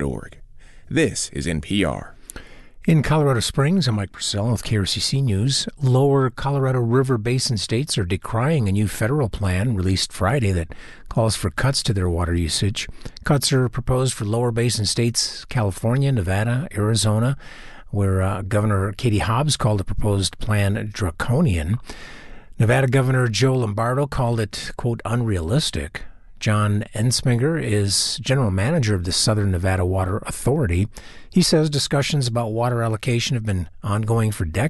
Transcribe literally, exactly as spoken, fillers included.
org. This is N P R. In Colorado Springs, I'm Mike Purcell with K R C C News. Lower Colorado River Basin states are decrying a new federal plan released Friday that calls for cuts to their water usage. Cuts are proposed for lower basin states California, Nevada, Arizona, where uh, Governor Katie Hobbs called the proposed plan draconian. Nevada Governor Joe Lombardo called it, quote, unrealistic. John Ensminger is general manager of the Southern Nevada Water Authority. He says discussions about water allocation have been ongoing for decades.